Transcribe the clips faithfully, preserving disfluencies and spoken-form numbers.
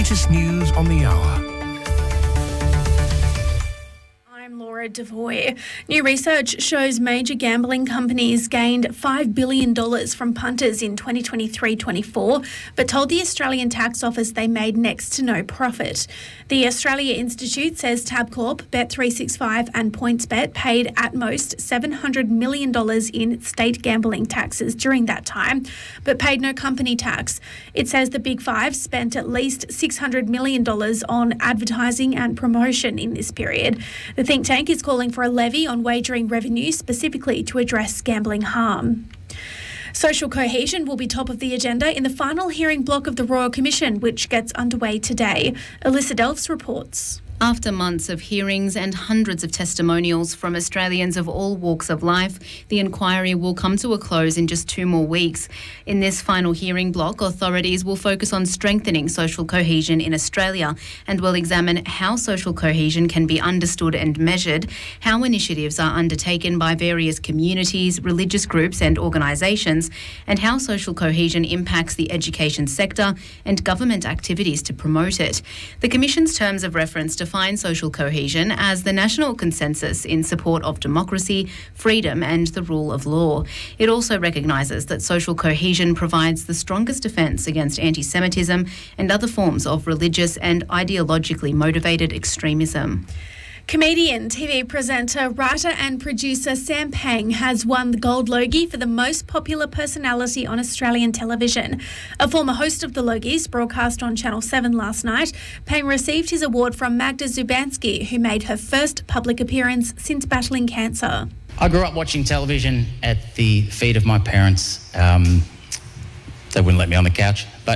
latest news on the hour. I'm Laura Devoy. New research shows major gambling companies gained five billion dollars from punters in twenty twenty-three twenty-four, but told the Australian Tax Office they made next to no profit. The Australia Institute says Tabcorp, Bet three sixty-five and PointsBet paid at most seven hundred million dollars in state gambling taxes during that time, but paid no company tax. It says the Big Five spent at least six hundred million dollars on advertising and promotion in this period. The think tank is calling for a levy on wagering revenue specifically to address gambling harm. Social cohesion will be top of the agenda in the final hearing block of the Royal Commission, which gets underway today. Alyssa Delfs reports. After months of hearings and hundreds of testimonials from Australians of all walks of life, the inquiry will come to a close in just two more weeks. In this final hearing block, authorities will focus on strengthening social cohesion in Australia and will examine how social cohesion can be understood and measured, how initiatives are undertaken by various communities, religious groups and organisations, and how social cohesion impacts the education sector and government activities to promote it. The Commission's terms of reference define social cohesion as the national consensus in support of democracy, freedom and the rule of law. It also recognises that social cohesion provides the strongest defence against anti-Semitism and other forms of religious and ideologically motivated extremism. Comedian, T V presenter, writer and producer Sam Pang has won the Gold Logie for the most popular personality on Australian television. A former host of the Logies, broadcast on Channel seven last night, Pang received his award from Magda Zubanski, who made her first public appearance since battling cancer. I grew up watching television at the feet of my parents. Um, they wouldn't let me on the couch, but...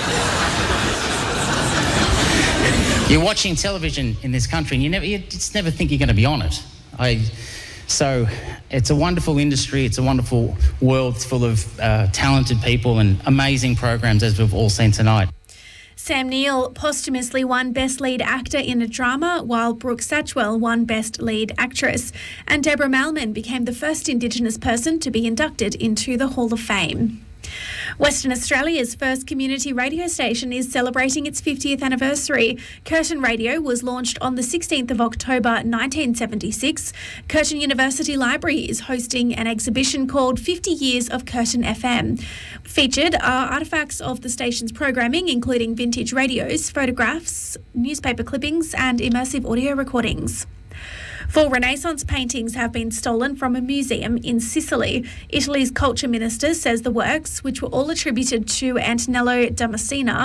You're watching television in this country and you never, you just never think you're going to be on it. I, so it's a wonderful industry, it's a wonderful world, it's full of uh, talented people and amazing programs, as we've all seen tonight. Sam Neill posthumously won Best Lead Actor in a Drama, while Brooke Satchwell won Best Lead Actress. And Deborah Malman became the first Indigenous person to be inducted into the Hall of Fame. Western Australia's first community radio station is celebrating its fiftieth anniversary. Curtin Radio was launched on the sixteenth of October nineteen seventy-six. Curtin University Library is hosting an exhibition called fifty years of Curtin F M. Featured are artefacts of the station's programming, including vintage radios, photographs, newspaper clippings and immersive audio recordings. Four Renaissance paintings have been stolen from a museum in Sicily. Italy's culture minister says the works, which were all attributed to Antonello da Messina,